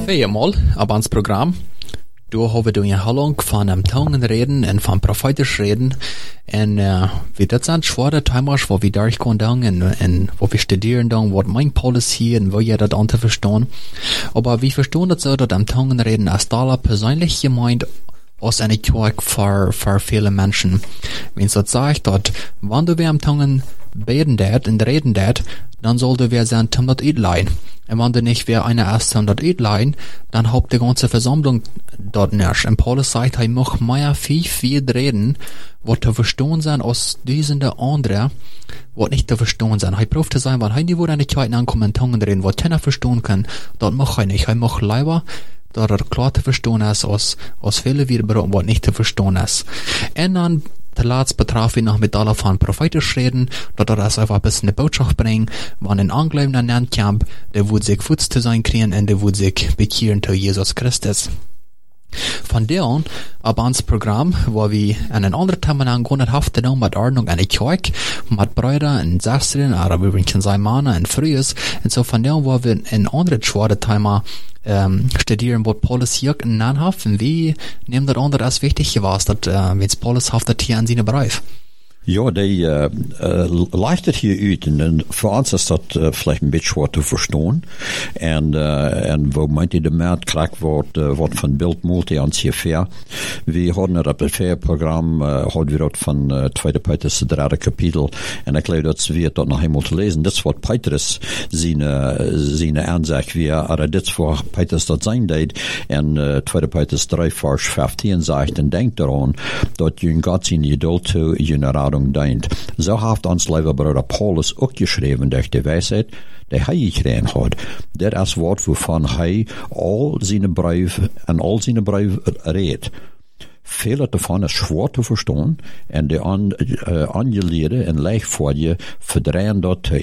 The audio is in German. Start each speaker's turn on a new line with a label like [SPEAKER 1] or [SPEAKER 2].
[SPEAKER 1] Tweemaal op ons programma. Daar hebben we een halong van tongenreden en van prophetisch reden. En wie dat zijn zware thema's waar we durchgaan dan en waar we studeren dan, wat mijn policy en wo je dat aan te verstaan. Aber wir verstehen das so, dass tongenreden als Dollar persönlich gemeint als eine Kirche für viele Menschen. Wenn so sagt, dass wenn du wer Tongen beten dat und reden dat, dann sollte wer sein Tim dort leiden. Und wenn du nicht wer eine erst Tim dort leiden, dann habt die ganze Versammlung dort nicht. Und Paulus sagt, er muss mehr viel reden, was zu verstehen sein aus diesen der andere, was nicht zu verstehen sein. Er braucht zu sein, wenn er die Worte eine Kirche ankommen, Tongen reden, was keiner verstehen kann, dort macht er nicht. Er macht lieber, dass er klar zu verstehen ist, aus viele Wiederbrüchen, was nicht zu verstehen ist. Und dann Laatst betraf wir noch mit alle von prophetisch reden, dass das einfach ein bisschen eine Botschaft bringen, wenn ein Angläubender nennt, der wird sich Fuß zu sein kriegen und der wird sich bekehren zu Jesus Christus. Von der an, ab ans Programm, wo wir einen anderen Thema angegangen haben, mit Ordnung an der Kirche, mit Brüdern und Schwestern, aber übrigens sein Mann und Frühes, und so von der an, wo wir ein anderes schweres Thema studieren, was Paulus hier genannt hat, und wie nehmen das andere als wichtig gewesen, dass, wenn Paulus haftet hier an seine Brief.
[SPEAKER 2] Ja, die leichtet hier uit en voor ons is dat vielleicht een beetje schwer te verstaan. En wo meint ihr de Mert krijgt wat van Bild Multi ans hier fair. We hadden het op het Fair-Programm, hadden we dat van 2. Petrus, het 3. kapitel. En ik geloof dat we dat nog eenmaal te lezen. Dit is wat Petrus zijn aanzegt weer. Maar dit is wat Petrus dat zijn deed. En 2. Petrus 3, vers 15 zegt, en denk eraan, dat je God zijn geduld toe, je radung deint. Zo heeft ons lieber Bruder Paulus ook geschreven durch die wijsheid die hij gekregen had. Dit is wat waarvan hij al zijn brief redt. Veel daarvan is schwer te verstaan en de aangeleerde en leicht voor je verdrehen dat